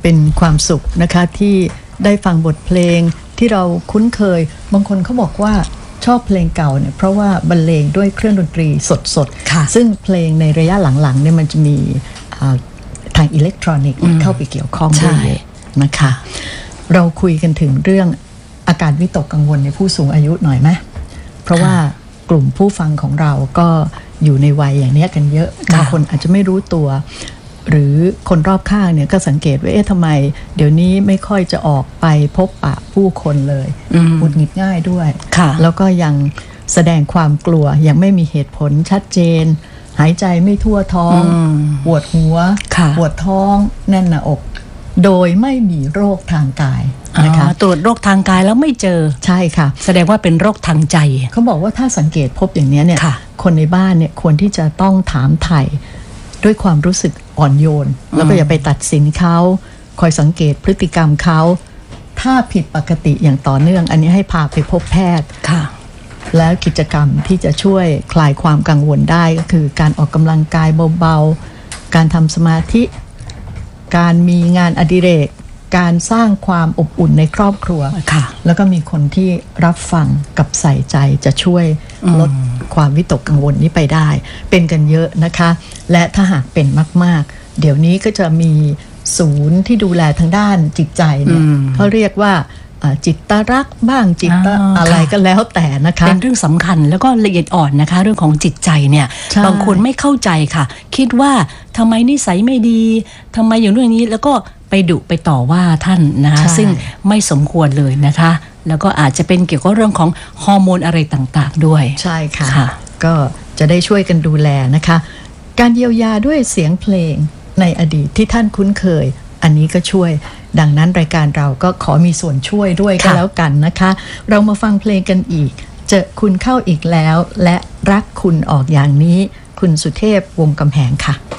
เป็นความสุขนะคะที่ได้ฟังบทเพลงที่เราคุ้นเคยบางคนเขาบอกว่าชอบเพลงเก่าเนี่ยเพราะว่าบรรเลงด้วยเครื่องดนตรีสดๆซึ่งเพลงในระยะหลังๆเนี่ยมันจะมีทางอิเล็กทรอนิกส์เข้าไปเกี่ยวข้องด้วยนะคะเราคุยกันถึงเรื่องอาการวิตกกังวลในผู้สูงอายุหน่อยไหมเพราะว่ากลุ่มผู้ฟังของเราก็อยู่ในวัยอย่างนี้กันเยอะบางคนอาจจะไม่รู้ตัวหรือคนรอบข้างเนี่ยก็สังเกตว่าทำไมเดี๋ยวนี้ไม่ค่อยจะออกไปพบปะผู้คนเลยหงุดหงิดง่ายด้วยแล้วก็ยังแสดงความกลัวยังไม่มีเหตุผลชัดเจนหายใจไม่ทั่วท้องปวดหัวปวดท้องแน่นหน้าอกโดยไม่มีโรคทางกายนะคะตรวจโรคทางกายแล้วไม่เจอใช่ค่ะแสดงว่าเป็นโรคทางใจเขาบอกว่าถ้าสังเกตพบอย่างนี้เนี่ยคนในบ้านเนี่ยควรที่จะต้องถามไถ่ด้วยความรู้สึกอ่อนโยนแล้วก็อย่าไปตัดสินเขาคอยสังเกตพฤติกรรมเขาถ้าผิดปกติอย่างต่อเนื่องอันนี้ให้พาไปพบแพทย์แล้วกิจกรรมที่จะช่วยคลายความกังวลได้ก็คือการออกกำลังกายเบาๆการทำสมาธิการมีงานอดิเรกการสร้างความอบอุ่นในครอบครัวแล้วก็มีคนที่รับฟังกับใส่ใจจะช่วยลดความวิตกกังวลนี้ไปได้เป็นกันเยอะนะคะและถ้าหากเป็นมากๆเดี๋ยวนี้ก็จะมีศูนย์ที่ดูแลทางด้านจิตใจเนี่ยเขาเรียกว่าจิตรักบ้างจิตอะไรก็แล้วแต่นะคะเป็นเรื่องสำคัญแล้วก็ละเอียดอ่อนนะคะเรื่องของจิตใจเนี่ยบางคนไม่เข้าใจค่ะคิดว่าทำไมนิสัยไม่ดีทำไมอย่างนู้นอย่างนี้แล้วก็ไปดุไปต่อว่าท่านนะคะซึ่งไม่สมควรเลยนะคะแล้วก็อาจจะเป็นเกี่ยวกับเรื่องของฮอร์โมนอะไรต่างๆด้วยใช่ค่ะก็จะได้ช่วยกันดูแลนะคะการเยียวยาด้วยเสียงเพลงในอดีตที่ท่านคุ้นเคยอันนี้ก็ช่วยดังนั้นรายการเราก็ขอมีส่วนช่วยด้วยก็แล้วกันนะคะเรามาฟังเพลงกันอีกเจอคุณเข้าอีกแล้วและรักคุณออกอย่างนี้คุณสุเทพวงศ์กำแหงค่ะ